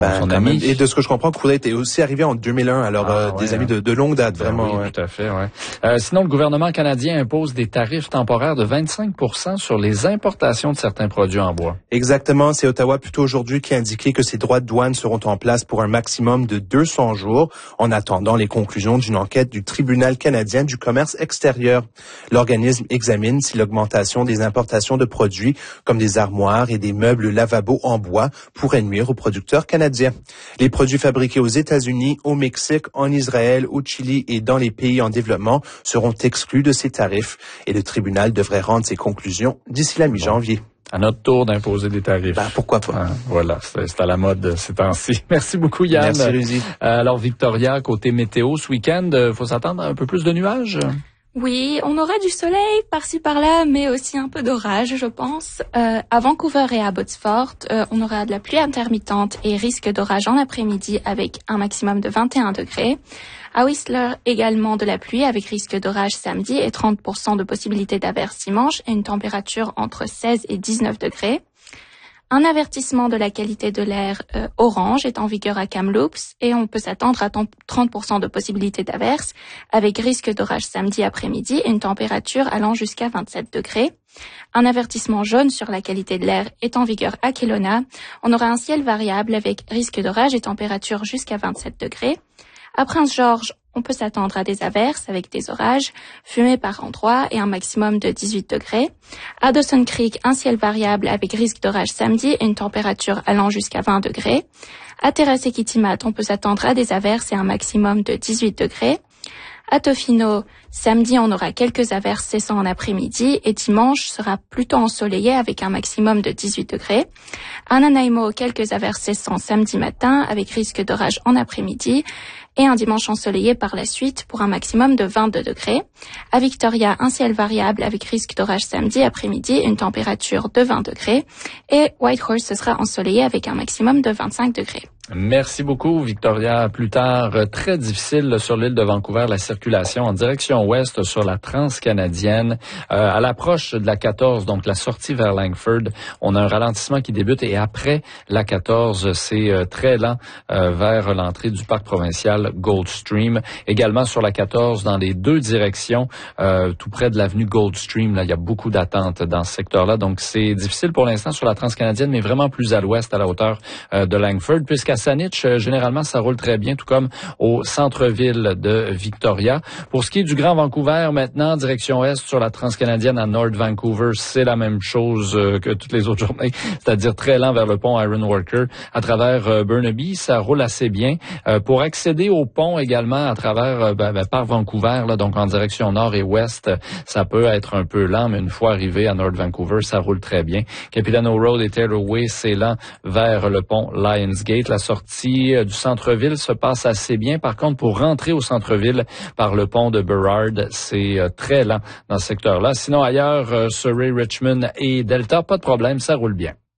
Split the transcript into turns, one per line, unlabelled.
son ami. Et de ce que je comprends, Kool-Aid est aussi arrivé en 2001, alors des amis de longue date, vraiment.
Oui, tout à fait, ouais. Sinon, le gouvernement canadien impose des tarifs temporaires de 25% sur les importations de certains produits en bois.
Exactement, c'est Ottawa plutôt aujourd'hui qui a indiqué que ces droits de douane seront en place pour un maximum de 200 jours, en attendant les conclusions d'une enquête du Tribunal canadien du commerce extérieur. L'organisme examine si l'augmentation des importations de produits comme des armoires et des meubles lavabo en bois pourrait nuire aux producteurs canadiens. Les produits fabriqués aux États-Unis, au Mexique, en Israël, au Chili et dans les pays en développement seront exclus de ces tarifs et le tribunal devrait rendre ses conclusions d'ici la mi-janvier.
À notre tour d'imposer des tarifs.
Pourquoi pas.
Voilà, c'est à la mode ces temps-ci. Merci beaucoup, Yann.
Merci, Rudy.
Alors, Victoria, côté météo, ce week-end, faut s'attendre à un peu plus de nuages?
Oui, on aura du soleil par-ci par-là, mais aussi un peu d'orage, je pense. À Vancouver et à Botsford, on aura de la pluie intermittente et risque d'orage en après-midi avec un maximum de 21 degrés. À Whistler, également de la pluie avec risque d'orage samedi et 30% de possibilité d'averse dimanche et une température entre 16 et 19 degrés. Un avertissement de la qualité de l'air orange est en vigueur à Kamloops et on peut s'attendre à 30% de possibilité d'averse avec risque d'orage samedi après-midi et une température allant jusqu'à 27 degrés. Un avertissement jaune sur la qualité de l'air est en vigueur à Kelowna. On aura un ciel variable avec risque d'orage et température jusqu'à 27 degrés. À Prince-Georges, on peut s'attendre à des averses avec des orages, fumée par endroits et un maximum de 18 degrés. À Dawson Creek, un ciel variable avec risque d'orage samedi et une température allant jusqu'à 20 degrés. À Terrace et Kitimat, on peut s'attendre à des averses et un maximum de 18 degrés. À Tofino, samedi, on aura quelques averses cessant en après-midi et dimanche sera plutôt ensoleillé avec un maximum de 18 degrés. À Nanaimo, quelques averses cessant samedi matin avec risque d'orage en après-midi et un dimanche ensoleillé par la suite pour un maximum de 22 degrés. À Victoria, un ciel variable avec risque d'orage samedi après-midi et une température de 20 degrés. Et Whitehorse, ce sera ensoleillé avec un maximum de 25 degrés.
Merci beaucoup, Victoria. Plus tard, très difficile sur l'île de Vancouver, la circulation en direction ouest sur la transcanadienne. À l'approche de la 14, donc la sortie vers Langford, on a un ralentissement qui débute et après la 14, c'est très lent vers l'entrée du parc provincial Goldstream. Également sur la 14, dans les deux directions, tout près de l'avenue Goldstream, là, il y a beaucoup d'attentes dans ce secteur-là. Donc, c'est difficile pour l'instant sur la transcanadienne, mais vraiment plus à l'ouest, à la hauteur de Langford, puisqu'à Saanich, généralement, ça roule très bien, tout comme au centre-ville de Victoria. Pour ce qui est du Grand Vancouver, maintenant, direction est sur la transcanadienne à North Vancouver, c'est la même chose que toutes les autres journées, c'est-à-dire très lent vers le pont Ironworker. À travers Burnaby, ça roule assez bien. Pour accéder au pont également à travers par Vancouver, là, donc en direction nord et ouest, ça peut être un peu lent, mais une fois arrivé à North Vancouver, ça roule très bien. Capitano Road et Taylor Way, c'est lent vers le pont Lionsgate. La sortie du centre-ville se passe assez bien. Par contre, pour rentrer au centre-ville par le pont de Burrard, c'est très lent dans ce secteur-là. Sinon, ailleurs, Surrey, Richmond et Delta, pas de problème, ça roule bien.